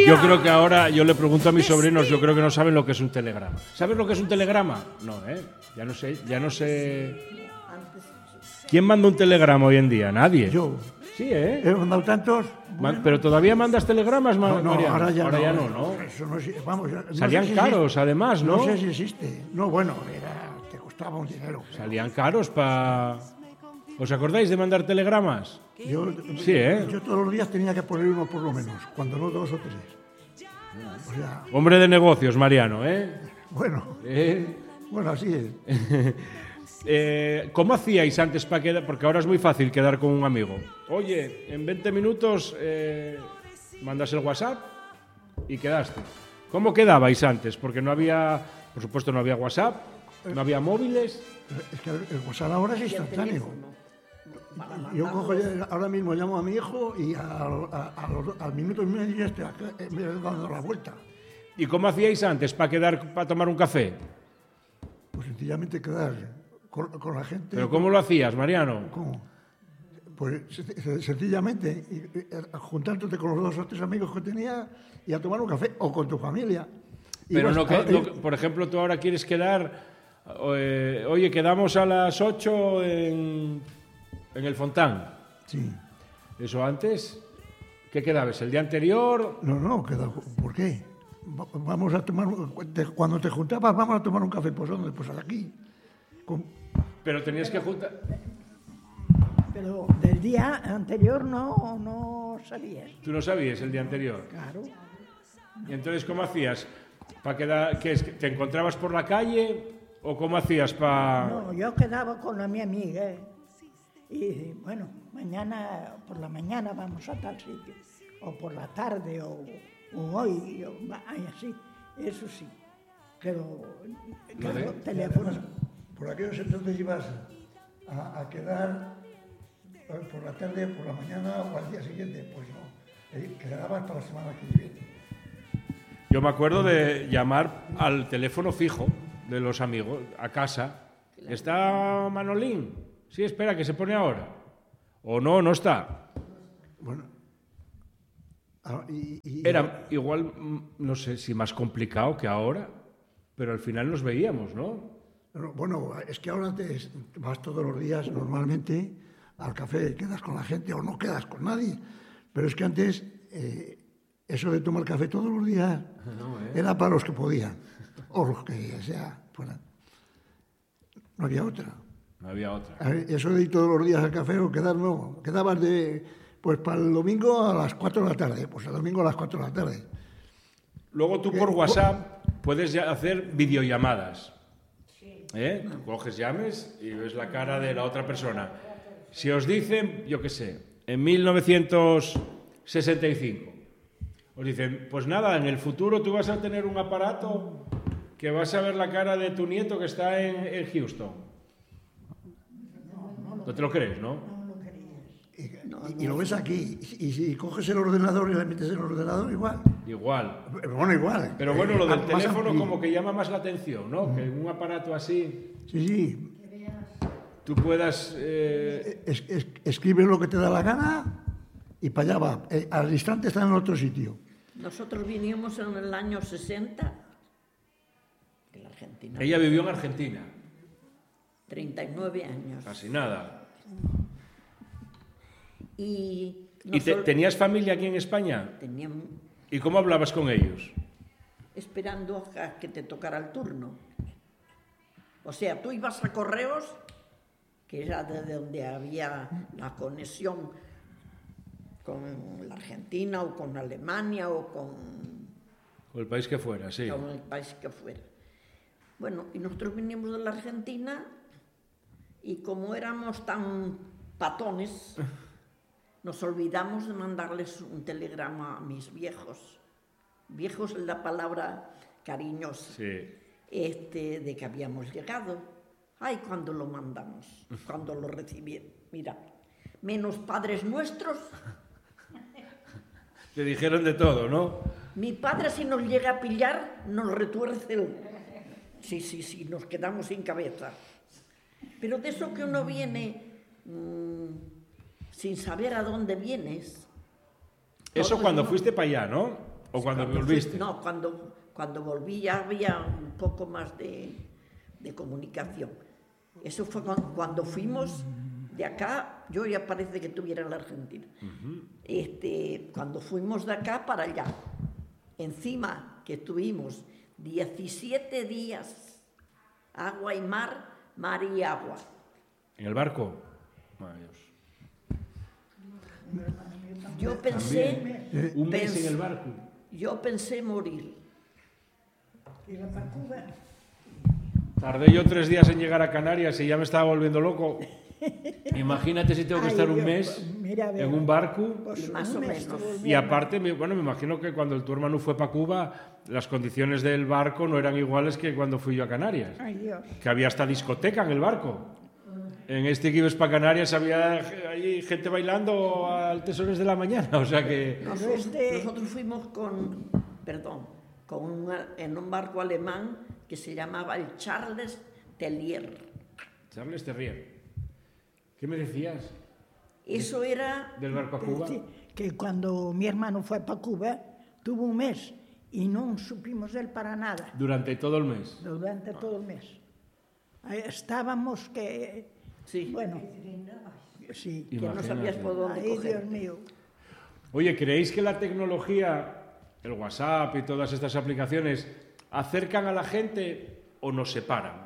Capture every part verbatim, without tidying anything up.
Yo creo que ahora, yo le pregunto a mis sobrinos, yo creo que no saben lo que es un telegrama. ¿Sabes lo que es un telegrama? No, ¿eh? Ya no sé, ya no sé. ¿Quién manda un telegrama hoy en día? Nadie. Yo. Sí, ¿eh? He mandado tantos. Bueno. ¿Pero todavía mandas telegramas, no, no, Mariano? ahora ya ahora no. Ya no, ¿no? Eso no, vamos, no Salían sé si caros, existe. además, ¿no? No sé si existe. No, bueno, era, te costaba un dinero. Salían caros para... ¿Os acordáis de mandar telegramas? Yo, sí, ¿eh? Yo todos los días tenía que poner uno por lo menos, cuando no dos o tres. O sea, hombre de negocios, Mariano, ¿eh? Bueno, ¿Eh? bueno, así es. eh, ¿Cómo hacíais antes para quedar? Porque ahora es muy fácil quedar con un amigo. Oye, en veinte minutos eh, mandas el WhatsApp y quedaste. ¿Cómo quedabais antes? Porque no había, por supuesto, no había WhatsApp, no había móviles. Es que el WhatsApp ahora es instantáneo. Yo cojo, ahora mismo llamo a mi hijo y a, a, a los, al minuto y medio ya estoy me he dado la vuelta. ¿Y cómo hacíais antes para quedar, para tomar un café? Pues sencillamente quedar con, con la gente. ¿Pero cómo lo hacías, Mariano? ¿Cómo? Pues sencillamente juntándote con los dos o tres amigos que tenía y a tomar un café o con tu familia. Pero no, que, no, por ejemplo, tú ahora quieres quedar, eh, oye, quedamos a las ocho en, en el Fontán. Sí. ¿Eso antes? ¿Qué quedabas? ¿El día anterior? No, no, queda, ¿por qué? Vamos a tomar, cuando te juntabas, vamos a tomar un café, pues ¿dónde? Pues aquí. Con... Pero tenías que juntar... Pero del día anterior no, no sabías. ¿Tú no sabías el día anterior? Claro. ¿Y entonces cómo hacías? ¿Para quedar, qué es, ¿Te encontrabas por la calle o cómo hacías para...? No, yo quedaba con la mi amiga y bueno, mañana, por la mañana vamos a tal sitio, o por la tarde, o, o hoy, o, así, eso sí. Pero, claro, teléfonos... Por aquellos entonces ibas a, a quedar por la tarde, por la mañana o al día siguiente, pues no, quedabas para la semana que viene. Yo me acuerdo de llamar al teléfono fijo de los amigos, a casa. ¿Está Manolín? Sí, espera, que se pone ahora. ¿O no, no está? Bueno. Y, y, Era igual, no sé si más complicado que ahora, pero al final nos veíamos, ¿no? Bueno, es que ahora te vas todos los días normalmente al café, quedas con la gente o no quedas con nadie. Pero es que antes... Eh, eso de tomar café todos los días no, ¿eh? Era para los que podían, o los que sea, fueran. No había otra. No había otra. Eso de ir todos los días al café o quedar, no. Quedabas de, pues para el domingo a las cuatro de la tarde, pues el domingo a las cuatro de la tarde. Luego tú por WhatsApp puedes hacer videollamadas. ¿Eh? Coges, llames y ves la cara de la otra persona. Si os dicen, yo qué sé, en mil novecientos sesenta y cinco... Os dicen, pues nada, en el futuro tú vas a tener un aparato que vas a ver la cara de tu nieto que está en, en Houston. No, no, no te lo crees, ¿no? No lo creías. Y, no, y, y lo ves aquí. Y si coges el ordenador y le metes el ordenador, igual. Igual. Bueno, igual. Pero bueno, lo del eh, teléfono como que llama más la atención, ¿no? Mm. Que en un aparato así... Sí, sí. Tú puedas... Eh... Es, es, escribes lo que te da la gana y para allá va. Eh, al instante está en otro sitio. Nosotros vinimos en el año sesenta de la Argentina. Ella vivió en Argentina. treinta y nueve años. Casi nada. ¿Y, ¿Y te, tenías familia aquí en España? Teníamos. ¿Y cómo hablabas con ellos? Esperando a que te tocara el turno. O sea, tú ibas a correos, que era de donde había la conexión con la Argentina o con Alemania o con... Con el país que fuera, sí. Con el país que fuera. Bueno, y nosotros vinimos de la Argentina y como éramos tan patones, nos olvidamos de mandarles un telegrama a mis viejos. Viejos es la palabra cariñosa. Sí. Este, de que habíamos llegado. Ay, cuando lo mandamos, cuando lo recibieron. Mira, menos padres nuestros... Te dijeron de todo, ¿no? Mi padre, si nos llega a pillar, nos retuerce el... Sí, sí, sí, nos quedamos sin cabeza. Pero de eso que uno viene mmm, sin saber a dónde vienes... Eso cuando no... fuiste para allá, ¿no? ¿O cuando Cuando volviste? fui- no, cuando, cuando volví ya había un poco más de, de comunicación. Eso fue cuando, cuando fuimos de acá, yo ya parece que estuviera en la Argentina. este, cuando fuimos de acá para allá, encima que estuvimos diecisiete días, agua y mar, mar y agua. ¿En el barco? Ay, Dios. Yo pensé, Un mes pens- en el barco. yo pensé morir. ¿Y la para Cuba? Tardé yo tres días en llegar a Canarias y ya me estaba volviendo loco. Imagínate si tengo que Ay, estar un Dios, mes pues, mira, a ver. en un barco. Pues Más un o mes menos. estuvo Y bien. aparte, me- bueno, me imagino que cuando el tu hermano fue para Cuba, las condiciones del barco no eran iguales que cuando fui yo a Canarias. Ay, Dios. Que había hasta discoteca en el barco. En este que ibas para Canarias había allí gente bailando a altas de la mañana, o sea que... Nosotros, este- nosotros fuimos con, perdón, con una- en un barco alemán que se llamaba el Charles Tellier. Charles Terrier, ¿qué me decías Eso era, del barco a Cuba? Sí, que cuando mi hermano fue para Cuba, tuvo un mes y no supimos de él para nada, Durante todo el mes. durante todo el mes. Ahí estábamos que... sí, Bueno, sí. que no sabías por dónde Ay, coger. Dios mío. Oye, ¿creéis que la tecnología, el WhatsApp y todas estas aplicaciones, acercan a la gente o nos separan?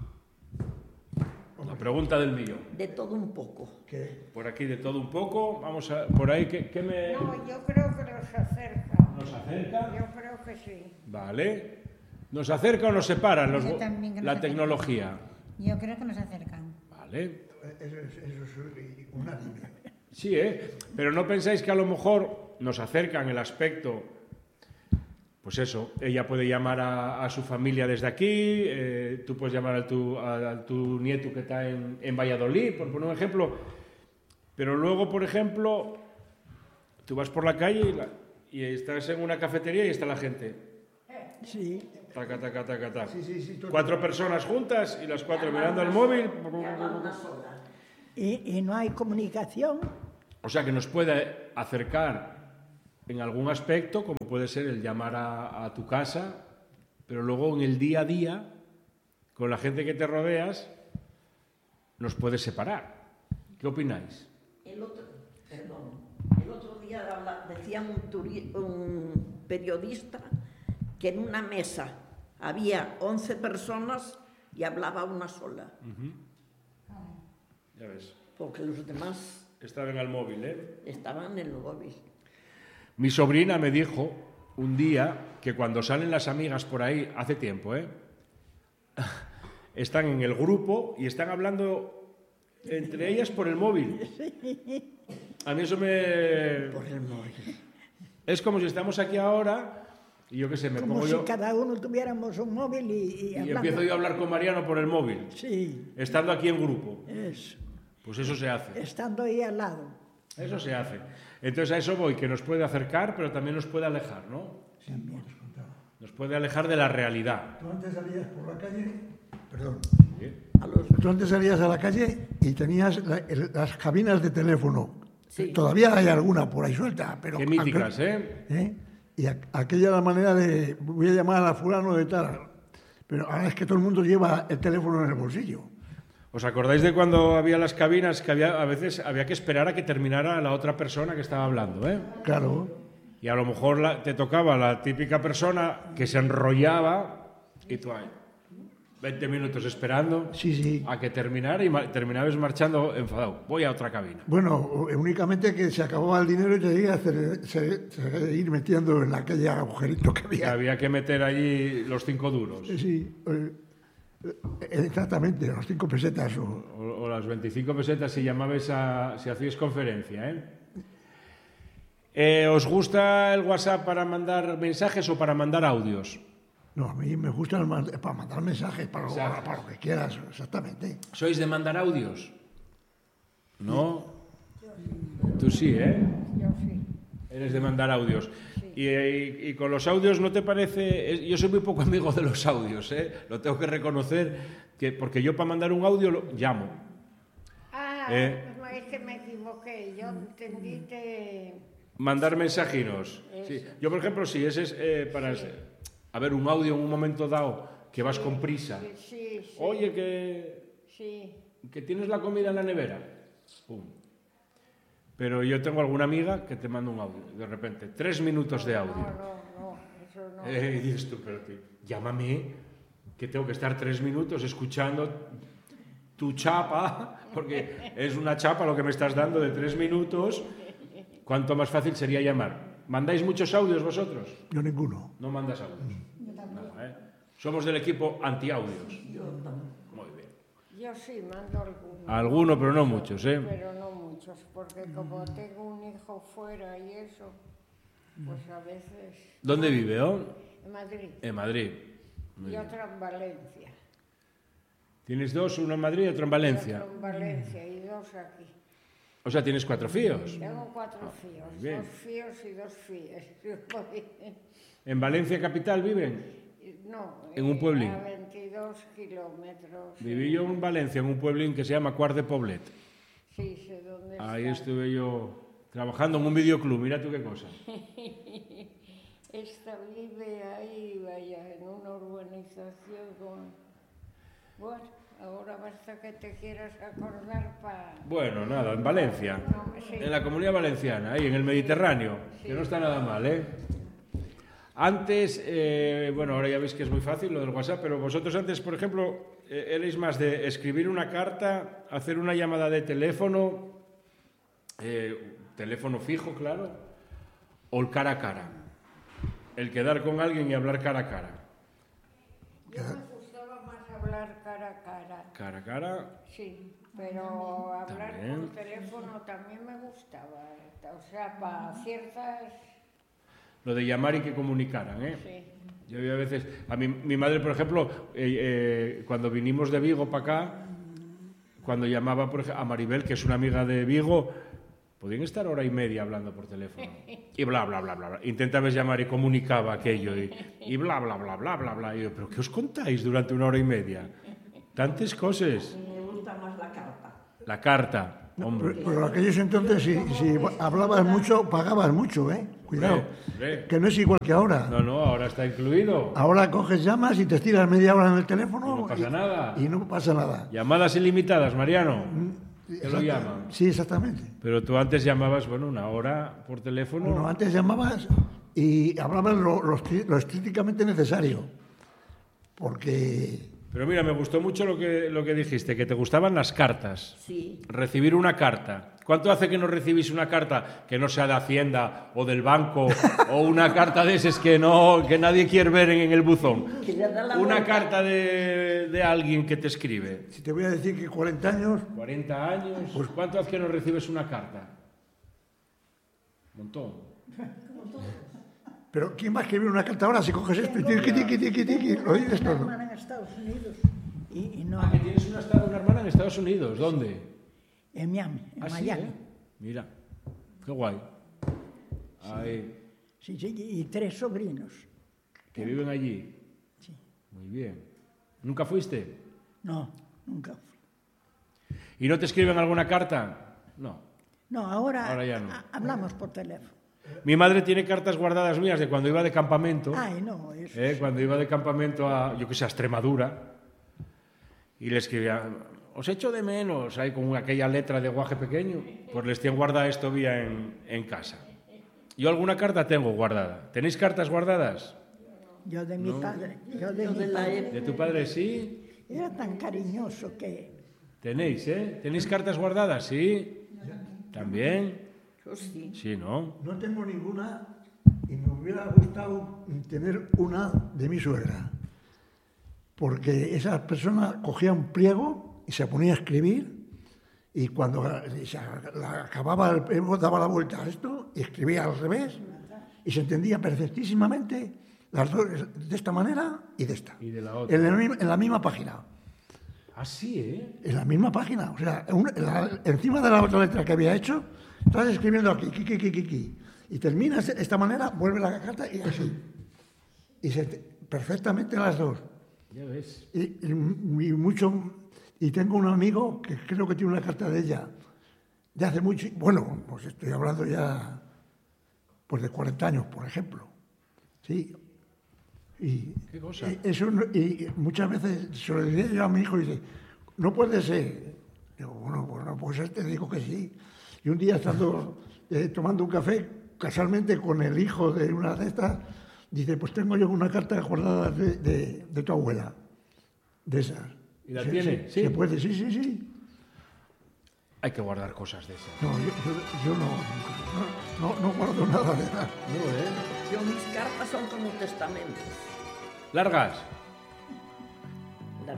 La pregunta del millón. De todo un poco. Que Por aquí de todo un poco, vamos a... Por ahí, ¿qué, qué me...? No, yo creo que nos acerca. ¿Nos acerca? Yo creo que sí. Vale. ¿Nos acerca o nos separan los- Yo también que nos la acerca. tecnología? Yo creo que nos acercan. Vale. eso es, eso es unánime. Sí, ¿eh? Pero ¿no pensáis que a lo mejor nos acercan el aspecto? Pues eso, ella puede llamar a, a su familia desde aquí, eh, tú puedes llamar a tu, a, a tu nieto que está en, en Valladolid, por poner un ejemplo. Pero luego, por ejemplo, tú vas por la calle y, la- y estás en una cafetería y está la gente. Sí, Taca, taca, taca, taca. Sí, sí, sí, todo- Cuatro personas juntas y las cuatro mirando el móvil. y, y no hay comunicación. O sea que nos puede acercar en algún aspecto, como puede ser el llamar a, a tu casa, pero luego en el día a día, con la gente que te rodeas, nos puede separar. ¿Qué opináis? El otro, perdón, el otro día habla- decía un, turi- un periodista que en una mesa había once personas y hablaba una sola, Ya ves, porque los demás estaban al móvil, ¿eh? estaban en el móvil. Mi sobrina me dijo un día que cuando salen las amigas por ahí, hace tiempo, ¿eh? Están en el grupo y están hablando entre ellas por el móvil. A mí eso me... Por el móvil. Es como si estamos aquí ahora y yo qué sé, me Como pongo si yo cada uno tuviéramos un móvil y, y y hablando. empiezo yo a hablar con Mariano por el móvil, Sí, estando aquí en grupo. eso. Pues eso se hace. Estando ahí al lado. Eso se hace. Entonces a eso voy, que nos puede acercar, pero también nos puede alejar, ¿no? También. Nos puede alejar de la realidad. Tú antes salías por la calle, perdón, A los, tú antes salías a la calle y tenías la- el- las cabinas de teléfono. Sí. Todavía hay alguna por ahí suelta, pero... Qué míticas, ¿eh? ¿eh? Y a- aquella era la manera de, voy a llamar a fulano de tal, pero ahora es que todo el mundo lleva el teléfono en el bolsillo. ¿Os acordáis de cuando había las cabinas que había, a veces había que esperar a que terminara la otra persona que estaba hablando, ¿eh? Claro, Y a lo mejor la- te tocaba la típica persona que se enrollaba y tú ahí, veinte minutos esperando sí, sí. a que terminara y ma- terminabas marchando enfadado. Voy a otra cabina. Bueno, únicamente que se acababa el dinero y tenía que se- se- ir metiendo en aquel agujerito que Que había. había que meter allí los cinco duros. Sí, sí, eh, eh, exactamente, los cinco pesetas. O, O, o las veinticinco pesetas si llamabais a, si hacíais conferencia, ¿eh? Eh, ¿Os gusta el WhatsApp para mandar mensajes o para mandar audios? no, a mí me gusta el mand- para mandar mensajes, para, lo- Mensajes. para lo que quieras, exactamente. ¿Sois de mandar audios? ¿No? Tú sí, ¿eh? Yo sí. Eres de mandar audios. Y, y- y con los audios, ¿no te parece? es- Yo soy muy poco amigo de los audios, ¿eh? Lo tengo que reconocer, que, porque yo para mandar un audio lo llamo. Ah, Eh. no, es que me equivoqué. Yo entendí que, Mandar mensajinos. Sí. Yo, por ejemplo, si ese es eh, para... A ver, un audio en un momento dado que vas con prisa. Sí, sí. Oye, que, Sí. que tienes la comida en la nevera. Pum. Pero yo tengo alguna amiga que te manda un audio, de repente, tres minutos de audio. No, no, no, eso no. Eh, y dices tú, pero tío, llámame, que tengo que estar tres minutos escuchando tu chapa, porque es una chapa lo que me estás dando de tres minutos. ¿Cuánto más fácil sería llamar? ¿Mandáis muchos audios vosotros? Yo ninguno. No mandas audios. Nada, ¿eh? Somos del equipo anti-audios. Muy bien. Yo sí mando algunos. Alguno, pero no muchos, ¿eh? Pero no muchos, porque como tengo un hijo fuera y eso, pues a veces... ¿Dónde vive, oh? En Madrid. En Madrid. Muy Y bien. otra en Valencia. Tienes dos, uno en Madrid y otro en Valencia. Y otro en Valencia y dos aquí. O sea, tienes cuatro fíos. Tengo cuatro fíos, muy bien. dos fíos y dos fías. ¿En Valencia capital viven? No, En un eh, pueblín. a veintidós kilómetros. Viví yo en Valencia, en un pueblín que se llama Cuart de Poblet. Sí, sé dónde Ahí está. estuve yo trabajando en un videoclub, mira tú qué cosa. Esta vive ahí, vaya, en una urbanización con... Bueno, ahora basta que te quieras acordar para... Bueno, nada, en Valencia, No, sí. en la Comunidad Valenciana, ahí en el Mediterráneo, que no está nada mal, ¿eh? Antes, eh, bueno, ahora ya veis que es muy fácil lo del WhatsApp, pero vosotros antes, por ejemplo, eh, erais más de escribir una carta, hacer una llamada de teléfono, eh, teléfono fijo, claro, o el cara a cara. El quedar con alguien y hablar cara a cara. Yo me gustaba más hablar cara a cara. Cara a cara, Sí, pero hablar También. por teléfono también me gustaba. O sea, para ciertas... lo de llamar y que comunicaran, ¿eh? Sí. Yo a veces, a mi, mi madre, por ejemplo, eh, eh, cuando vinimos de Vigo para acá, cuando llamaba por ejemplo, a Maribel, que es una amiga de Vigo, podían estar hora y media hablando por teléfono. Y bla, bla, bla, bla, bla. Intentabas llamar y comunicaba aquello. Y, y bla, bla, bla, bla, bla, bla. Y yo, ¿pero qué os contáis durante una hora y media? Tantas cosas. Me gusta más la carta. La carta, Pero, hombre. pero en aquellos entonces, si, si hablabas mucho, pagabas mucho, ¿eh? Cuidado. Hombre. Que no es igual que ahora. No, no, ahora está incluido. Ahora coges, llamas y te estiras media hora en el teléfono. Y no pasa nada. Y no pasa nada. Llamadas ilimitadas, Mariano. Te lo Exacta- llaman. Sí, exactamente. Pero tú antes llamabas, bueno, una hora por teléfono. Bueno, antes llamabas y hablabas lo, lo estri- lo estrictamente necesario. Porque Pero mira, me gustó mucho lo que, lo que dijiste, que te gustaban las cartas. Sí. Recibir una carta. ¿Cuánto hace que no recibís una carta que no sea de Hacienda o del banco o una carta de esas que no que nadie quiere ver en, en el buzón? Que le da la Una vuelta. carta de, de alguien que te escribe. si te voy a decir que cuarenta años, cuarenta años. Pues ¿cuánto hace que no recibes una carta? Un montón. pero ¿quién va a escribir una carta ahora si coges esto y tiqui, tiqui, tiqui, tiqui, lo dices Una todo? hermana en Estados Unidos y, y no Ah, que tienes una, esta- una hermana en Estados Unidos. ¿Dónde? en Miami, en Ah, sí, Miami. ¿eh? Mira, qué guay. Ahí, Sí, sí, y tres sobrinos. que viven allí. Sí. Muy bien. ¿Nunca fuiste? No, nunca fui. ¿Y no te escriben alguna carta? No. No, ahora, Ahora ya no. ha- hablamos por teléfono. Mi madre tiene cartas guardadas mías de cuando iba de campamento. Ay, no, eso. ¿eh? Cuando iba de campamento a, yo que sé, a Extremadura. Y le escribía, os echo de menos, ahí con aquella letra de guaje pequeño. Pues les tienen guardadas todavía en, en casa. Yo alguna carta tengo guardada. ¿Tenéis cartas guardadas? Yo de mi padre, yo de Yo mi de la padre. época. ¿De tu padre sí? Era tan cariñoso que Tenéis, ¿eh? ¿Tenéis cartas guardadas? Sí. ¿También? Yo sí. Sí, ¿no? No tengo ninguna y me hubiera gustado tener una de mi suegra. Porque esa persona cogía un pliego y se ponía a escribir y cuando se la- acababa el pliego daba la vuelta a esto y escribía al revés y se entendía perfectísimamente las dos de esta manera y de esta. Y de la otra. En la, misma- en la misma página. Ah, sí, ¿eh? En la misma página. O sea, un- la- encima de la otra letra que había hecho, estás escribiendo aquí, ki, ki, ki, ki, ki. Y terminas de esta manera, vuelve la carta y así. Y se, perfectamente las dos. Ya ves. Y, y- y mucho, y tengo un amigo que creo que tiene una carta de ella de hace mucho, bueno, pues estoy hablando ya pues de cuarenta años, por ejemplo. ¿Sí? Y, ¿Qué cosa? y eso, no- y muchas veces se lo decía yo a mi hijo y dice, no puede ser. Digo, bueno, bueno, pues te digo que sí. Y un día estando eh, tomando un café, casualmente con el hijo de una de estas, dice, pues tengo yo una carta guardada de, de, de tu abuela, de esas. ¿Y la Sí, tiene? Sí, Sí. se puede, sí, sí, sí. Hay que guardar cosas de esas. No, yo, yo- yo no, nunca, no, no, no guardo nada de nada. No, ¿eh? Yo mis cartas son como testamentos. Largas.